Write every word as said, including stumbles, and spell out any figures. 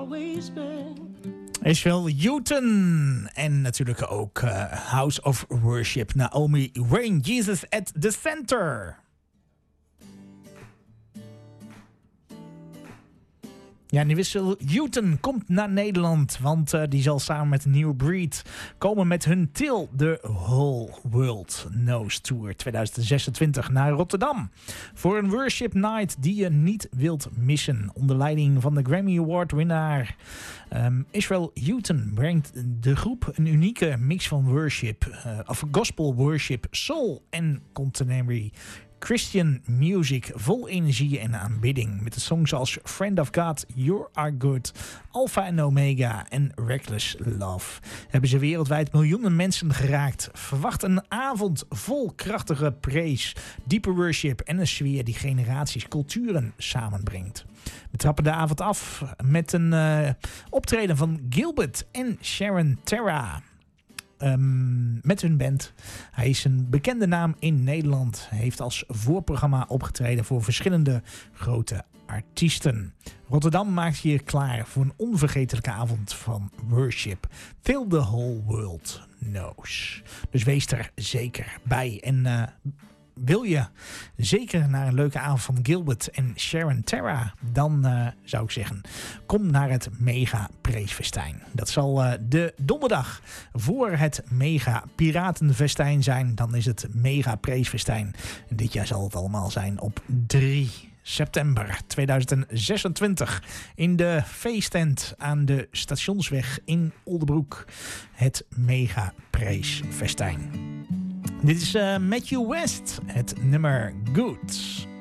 always been. Israel Houghton en natuurlijk ook uh, House of Worship, Naomi Rain, Jesus at the Center. Ja, en Israel Houghton komt naar Nederland, want uh, die zal samen met New Breed komen met hun Till the Whole World Knows Tour tweeduizend zesentwintig naar Rotterdam. Voor een worship night die je niet wilt missen. Onder leiding van de Grammy Award winnaar um, Israel Houghton brengt de groep een unieke mix van worship, uh, of gospel worship, soul en contemporary Christian music, vol energie en aanbidding. Met de songs als Friend of God, You Are Good, Alpha en Omega en Reckless Love. Hebben ze wereldwijd miljoenen mensen geraakt. Verwacht een avond vol krachtige praise, diepe worship en een sfeer die generaties, culturen samenbrengt. We trappen de avond af met een uh, optreden van Gilbert en Sharon Terra. Um, met hun band. Hij is een bekende naam in Nederland. Hij heeft als voorprogramma opgetreden voor verschillende grote artiesten. Rotterdam maakt je klaar voor een onvergetelijke avond van worship. Till the whole world knows. Dus wees er zeker bij. En uh, wil je zeker naar een leuke avond van Gilbert en Sharon Terra, dan uh, zou ik zeggen, kom naar het Mega Preesfestijn. Dat zal uh, de donderdag voor het Mega Piratenfestijn zijn. Dan is het Mega Preesfestijn. En dit jaar zal het allemaal zijn op drie september tweeduizend zesentwintig in de feesttent aan de Stationsweg in Oldebroek. Het Mega Preesfestijn. Dit is uh, Matthew West, het nummer Good.